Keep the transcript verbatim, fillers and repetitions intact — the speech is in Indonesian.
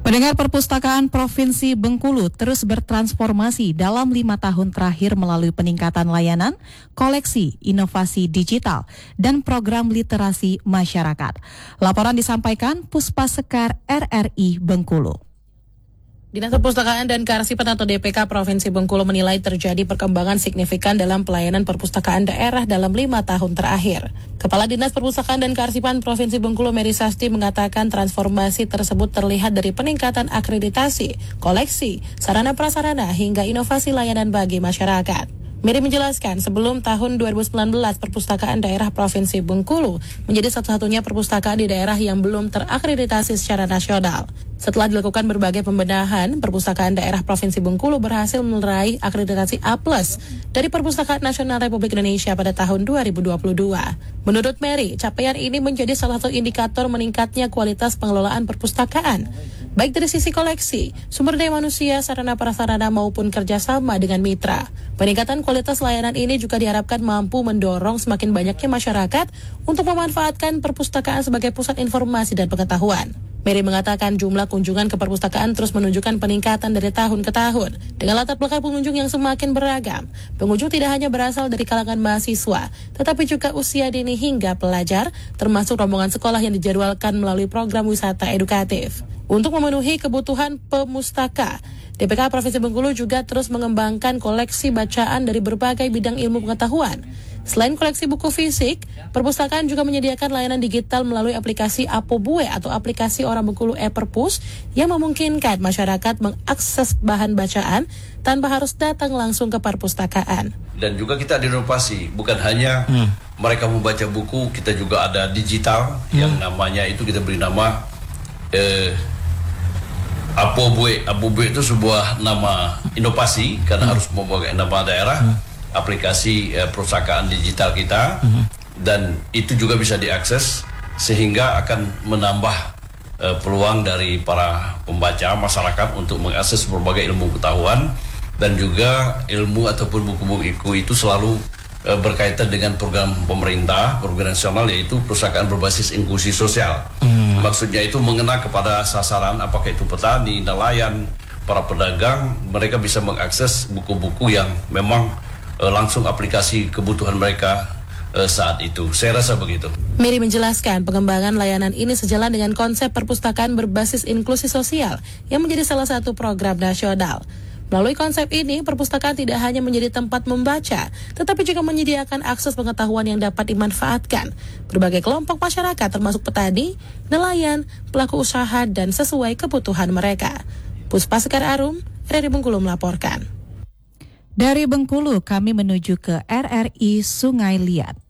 Pendengar, Perpustakaan Provinsi Bengkulu terus bertransformasi dalam lima tahun terakhir melalui peningkatan layanan, koleksi, inovasi digital, dan program literasi masyarakat. Laporan disampaikan Puspasekar R R I Bengkulu. Dinas Perpustakaan dan Kearsipan atau D P K Provinsi Bengkulu menilai terjadi perkembangan signifikan dalam pelayanan perpustakaan daerah dalam lima tahun terakhir. Kepala Dinas Perpustakaan dan Kearsipan Provinsi Bengkulu Mary Sasti mengatakan transformasi tersebut terlihat dari peningkatan akreditasi, koleksi, sarana prasarana hingga inovasi layanan bagi masyarakat. Mary menjelaskan sebelum tahun dua ribu sembilan belas perpustakaan daerah Provinsi Bengkulu menjadi satu-satunya perpustakaan di daerah yang belum terakreditasi secara nasional. Setelah dilakukan berbagai pembenahan, perpustakaan daerah Provinsi Bengkulu berhasil meraih akreditasi A plus dari Perpustakaan Nasional Republik Indonesia pada tahun dua ribu dua puluh dua. Menurut Mary, capaian ini menjadi salah satu indikator meningkatnya kualitas pengelolaan perpustakaan, baik dari sisi koleksi, sumber daya manusia, sarana prasarana maupun kerjasama dengan mitra. Peningkatan kualitas layanan ini juga diharapkan mampu mendorong semakin banyaknya masyarakat untuk memanfaatkan perpustakaan sebagai pusat informasi dan pengetahuan. Mary mengatakan jumlah kunjungan ke perpustakaan terus menunjukkan peningkatan dari tahun ke tahun. Dengan latar belakang pengunjung yang semakin beragam, pengunjung tidak hanya berasal dari kalangan mahasiswa, tetapi juga usia dini hingga pelajar, termasuk rombongan sekolah yang dijadwalkan melalui program wisata edukatif. Untuk memenuhi kebutuhan pemustaka, D P K Provinsi Bengkulu juga terus mengembangkan koleksi bacaan dari berbagai bidang ilmu pengetahuan. Selain koleksi buku fisik, perpustakaan juga menyediakan layanan digital melalui aplikasi Apobue atau aplikasi Orang Bengkulu e-Perpus yang memungkinkan masyarakat mengakses bahan bacaan tanpa harus datang langsung ke perpustakaan. Dan juga kita ada inovasi, bukan hanya hmm. mereka membaca buku, kita juga ada digital hmm. yang namanya itu kita beri nama eh, Apobue. Apobue itu sebuah nama inovasi karena hmm. harus memakai nama daerah. Hmm. aplikasi eh, perpustakaan digital kita uh-huh. dan itu juga bisa diakses sehingga akan menambah eh, peluang dari para pembaca masyarakat untuk mengakses berbagai ilmu pengetahuan dan juga ilmu ataupun buku-buku itu selalu eh, berkaitan dengan program pemerintah, program nasional yaitu perpustakaan berbasis inklusi sosial. Uh-huh. Maksudnya itu mengena kepada sasaran apakah itu petani, nelayan, para pedagang, mereka bisa mengakses buku-buku yang memang langsung aplikasi kebutuhan mereka uh, saat itu. Saya rasa begitu. Mary menjelaskan pengembangan layanan ini sejalan dengan konsep perpustakaan berbasis inklusi sosial yang menjadi salah satu program nasional. Melalui konsep ini, perpustakaan tidak hanya menjadi tempat membaca, tetapi juga menyediakan akses pengetahuan yang dapat dimanfaatkan berbagai kelompok masyarakat termasuk petani, nelayan, pelaku usaha dan sesuai kebutuhan mereka. Puspasekar Arum, R R I Bengkulu melaporkan. Dari Bengkulu kami menuju ke R R I Sungai Liat.